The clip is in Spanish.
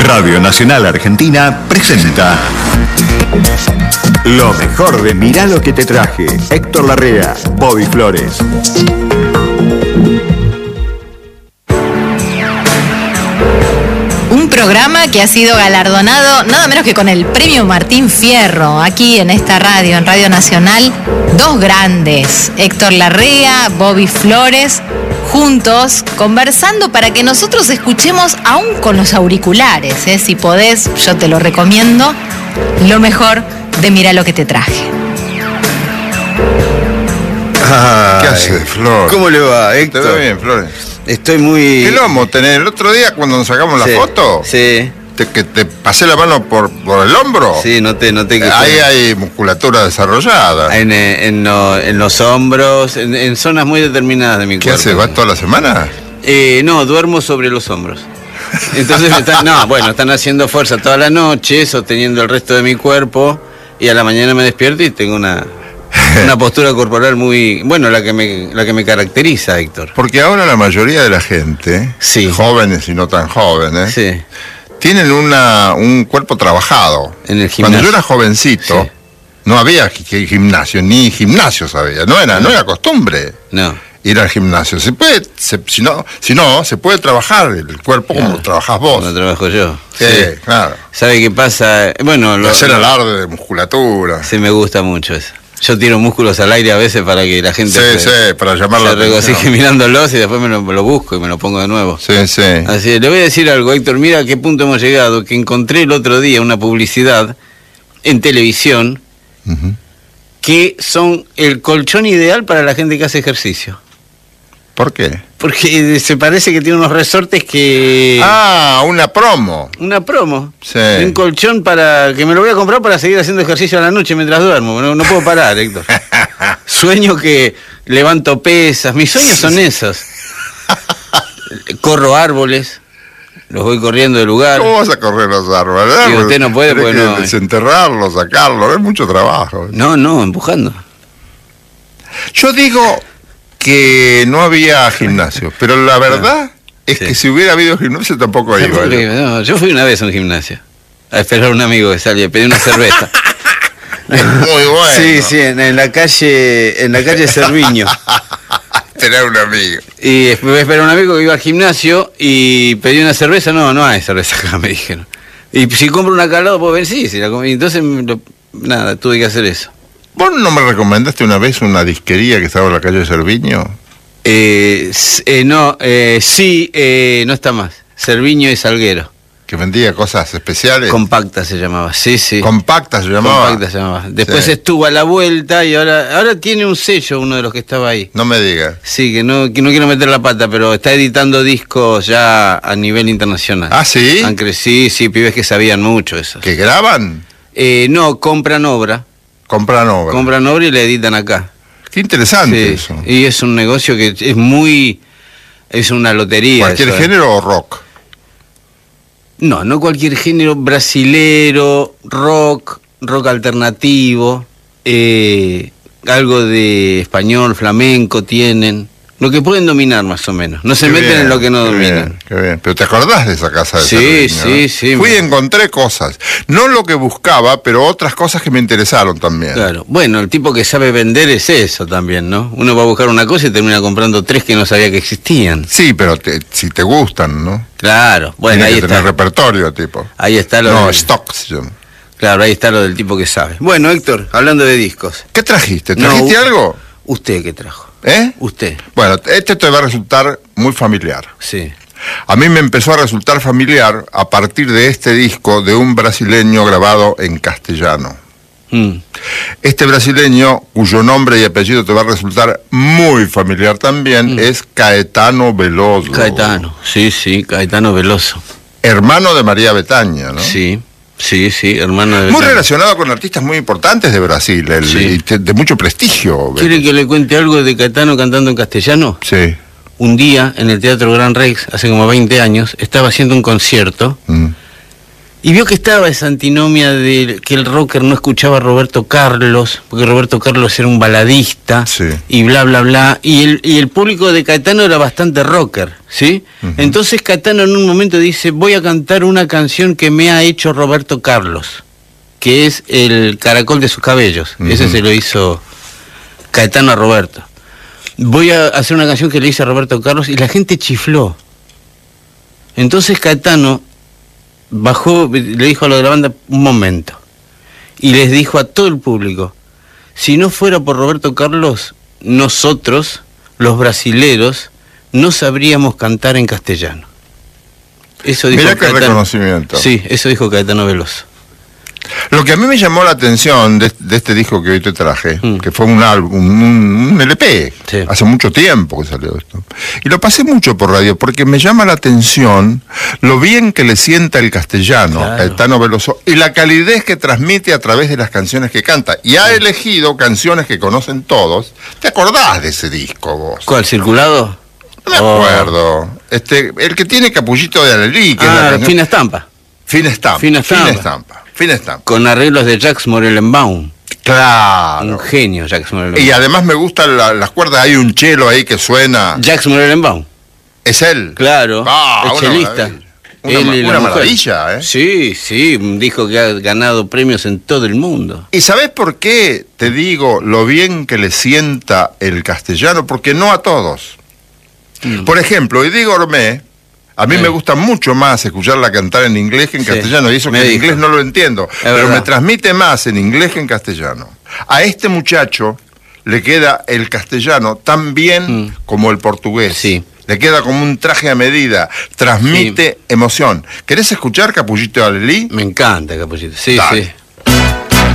Radio Nacional Argentina presenta lo mejor de Mirá lo que te traje. Héctor Larrea, Bobby Flores. Un programa que ha sido galardonado nada menos que con el Premio Martín Fierro, aquí en esta radio, en Radio Nacional. Dos grandes, Héctor Larrea, Bobby Flores, juntos, conversando para que nosotros escuchemos aún con los auriculares, si podés, yo te lo recomiendo, lo mejor de Mirá lo que te traje. Ay, ¿qué hace, Flor? ¿Cómo le va, Héctor? ¿Te va bien, Flores? Estoy muy... ¿Qué lomo tenés? El otro día cuando nos sacamos la foto, sí. Que te pasé la mano por el hombro. Sí, noté que... Ahí hay musculatura desarrollada. En los hombros, en zonas muy determinadas de mi cuerpo. ¿Qué haces? ¿Vas toda la semana? No, duermo sobre los hombros. Entonces están haciendo fuerza toda la noche, sosteniendo el resto de mi cuerpo, y a la mañana me despierto y tengo una postura corporal muy... Bueno, la que me caracteriza, Héctor. Porque ahora la mayoría de la gente, sí, jóvenes y no tan jóvenes, sí, tienen un cuerpo trabajado. En el gimnasio. Cuando yo era jovencito, sí, no había gimnasio, ni gimnasio sabía, no era costumbre. No. Ir al gimnasio. Se puede, si no, se puede trabajar el cuerpo, claro, como trabajás vos. Como trabajo yo. Sí, claro. ¿Sabe qué pasa? Bueno, hacer alarde de musculatura. Sí, me gusta mucho eso. Yo tiro músculos al aire a veces para que la gente para llamar la atención. Se regocije mirándolos y después me lo busco y me lo pongo de nuevo. Sí. Así, le voy a decir algo, Héctor, mira a qué punto hemos llegado, que encontré el otro día una publicidad en televisión, uh-huh, que son el colchón ideal para la gente que hace ejercicio. ¿Por qué? Porque se parece que tiene unos resortes que... Ah, una promo. Una promo. Sí. Un colchón para que me lo voy a comprar para seguir haciendo ejercicio a la noche mientras duermo. No puedo parar, Héctor. Sueño que levanto pesas. Mis sueños son esos. Corro árboles. Los voy corriendo de lugar. ¿Cómo vas a correr los árboles? Y usted no puede, porque no... Desenterrarlos, sacarlos. Es mucho trabajo. No, empujando. Yo digo que no había gimnasio, pero la verdad es que si hubiera habido gimnasio tampoco iba. No, yo fui una vez a un gimnasio a esperar a un amigo que salía, pedí una cerveza. Muy bueno. Sí, en la calle Cerviño. Tener un amigo. Y esperé a un amigo que iba al gimnasio y pedí una cerveza. No hay cerveza acá, me dijeron. Y si compro una acá al lado, puedo ver, sí, la comí. Entonces, tuve que hacer eso. ¿Vos no me recomendaste una vez una disquería que estaba en la calle Cerviño? No está más. Cerviño y Salguero. ¿Que vendía cosas especiales? Compacta se llamaba, sí. ¿Compacta se llamaba? Después estuvo a la vuelta y ahora tiene un sello uno de los que estaba ahí. No me digas. Sí, que no quiero meter la pata, pero está editando discos ya a nivel internacional. ¿Ah, sí? Sí, pibes que sabían mucho eso. ¿Que graban? No, compran obra. Compran obra y la editan acá. Qué interesante eso. Y es un negocio que es una lotería. ¿Cualquier género o rock? No cualquier género, brasilero, rock alternativo, algo de español, flamenco tienen. Lo que pueden dominar más o menos. No se meten en lo que no dominan. Qué bien. Pero ¿te acordás de esa casa de Cerviño? Sí. Fui y encontré cosas. No lo que buscaba, pero otras cosas que me interesaron también. Claro. Bueno, el tipo que sabe vender es eso también, ¿no? Uno va a buscar una cosa y termina comprando 3 que no sabía que existían. Sí, pero si te gustan, ¿no? Claro. Bueno, tiene ahí que está. Tener repertorio, tipo. Ahí está lo stock se llama. Claro, ahí está lo del tipo que sabe. Bueno, Héctor, hablando de discos. ¿Qué trajiste? ¿Trajiste algo? ¿Usted qué trajo? Usted. Bueno, te va a resultar muy familiar. Sí. A mí me empezó a resultar familiar a partir de este disco de un brasileño grabado en castellano. Este brasileño, cuyo nombre y apellido te va a resultar muy familiar también, es Caetano Veloso. Caetano Veloso. Hermano de María Bethânia, ¿no? Sí, hermano de... Muy relacionado con artistas muy importantes de Brasil, de mucho prestigio. ¿Quiere que le cuente algo de Caetano cantando en castellano? Sí. Un día, en el Teatro Gran Rex, hace como 20 años, estaba haciendo un concierto Y vio que estaba esa antinomia de que el rocker no escuchaba a Roberto Carlos, porque Roberto Carlos era un baladista, Sí. y bla, bla, bla. Y el público de Caetano era bastante rocker, ¿sí? Entonces Caetano en un momento dice, voy a cantar una canción que me ha hecho Roberto Carlos, que es El caracol de sus cabellos. Ese se lo hizo Caetano a Roberto. Voy a hacer una canción que le hice a Roberto Carlos, y la gente chifló. Entonces Caetano bajó, le dijo a lo de la banda, un momento, y les dijo a todo el público, si no fuera por Roberto Carlos, nosotros, los brasileros, no sabríamos cantar en castellano. Eso dijo Mirá qué Caetano. reconocimiento. Sí, eso dijo Caetano Veloso. Lo que a mí me llamó la atención de este disco que hoy te traje, que fue un álbum, un LP, Sí. hace mucho tiempo que salió esto, y lo pasé mucho por radio, porque me llama la atención lo bien que le sienta el castellano, Claro. Caetano Veloso, y la calidez que transmite a través de las canciones que canta, y ha elegido canciones que conocen todos. ¿Te acordás de ese disco vos? ¿Cuál, Circulado? No me acuerdo. El que tiene Capullito de Alelí, que es la canción... Fina Estampa, Fina Estampa. Fina Estampa. Fina Estampa. Fina Estampa. con arreglos de Jacques Morellenbaum. Claro. Un genio, Jacques Morellenbaum. Y además me gustan las cuerdas, hay un chelo ahí que suena. Jacques Morellenbaum, ¿Es él? claro, Ah, el chelista. Él y la una mujer. maravilla, ¿eh? Sí, sí, dijo que ha ganado premios en todo el mundo. ¿Y sabés por qué te digo lo bien que le sienta el castellano? Porque no a todos. Por ejemplo, Eddie Gourmet, a mí me gusta mucho más escucharla cantar en inglés que en Sí, castellano, y eso me que en dijo. inglés no lo entiendo, pero verdad. me transmite más en inglés que en castellano. A este muchacho le queda el castellano tan bien como el portugués. Sí. Le queda como un traje a medida, transmite emoción. ¿Querés escuchar Capullito de Alelí? Me encanta, Capullito. Sí, Dale. sí.